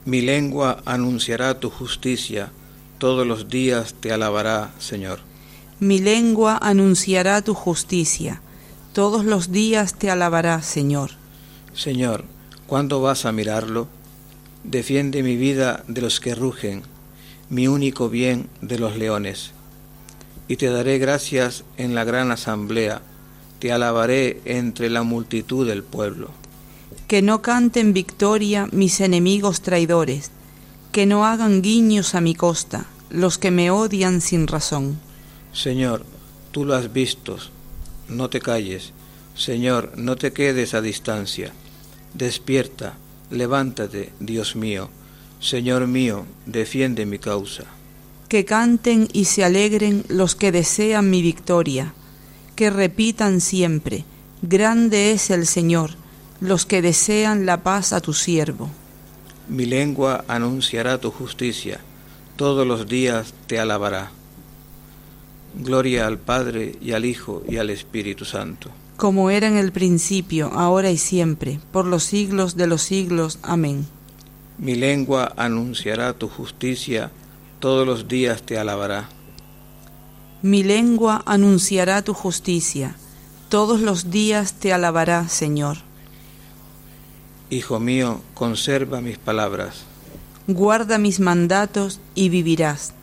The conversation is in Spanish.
Mi lengua anunciará tu justicia, todos los días te alabará, Señor. Mi lengua anunciará tu justicia, todos los días te alabará, Señor. Señor, ¿cuándo vas a mirarlo? Defiende mi vida de los que rugen, mi único bien de los leones. Y te daré gracias en la gran asamblea, te alabaré entre la multitud del pueblo. Que no canten victoria mis enemigos traidores, que no hagan guiños a mi costa, los que me odian sin razón. Señor, tú lo has visto, no te calles. Señor, no te quedes a distancia. Despierta, levántate, Dios mío. Señor mío, defiende mi causa. Que canten y se alegren los que desean mi victoria, que repitan siempre, grande es el Señor, los que desean la paz a tu siervo. Mi lengua anunciará tu justicia, todos los días te alabará. Gloria al Padre, y al Hijo, y al Espíritu Santo. Como era en el principio, ahora y siempre, por los siglos de los siglos. Amén. Mi lengua anunciará tu justicia, todos los días te alabará. Mi lengua anunciará tu justicia, todos los días te alabará, Señor. Hijo mío, conserva mis palabras. Guarda mis mandatos y vivirás.